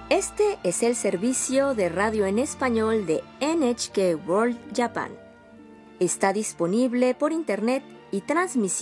Este es el servicio de radio en español de NHK World Japan. Está disponible por internet y transmisión